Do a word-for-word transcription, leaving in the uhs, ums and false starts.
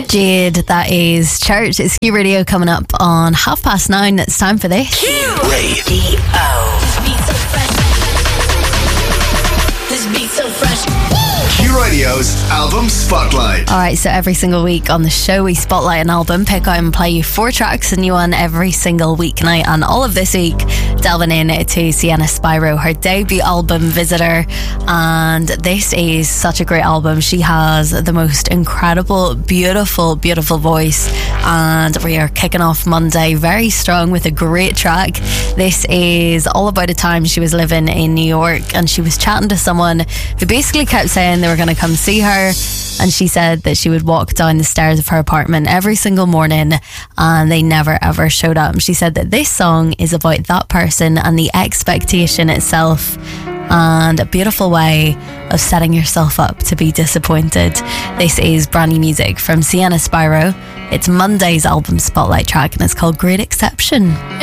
Jade, that is Church. It's Q Radio coming up on half past nine. It's time for this. Q Radio. This beat so fresh. Q Radio's Album Spotlight. Alright, so every single week on the show we spotlight an album, pick out and play you four tracks, a new one every single weeknight. And all of this week, delving in to Sienna Spyro, her debut album, Visitor. And this is such a great album. She has the most incredible, beautiful, beautiful voice. And we are kicking off Monday very strong with a great track. This is all about a time she was living in New York and she was chatting to someone who basically kept saying they were going to come see her, and she said that she would walk down the stairs of her apartment every single morning and they never ever showed up. She said that this song is about that person and the expectation itself, and a beautiful way of setting yourself up to be disappointed. This is brand new music from Sienna Spyro. It's Monday's album spotlight track and it's called Great Exception.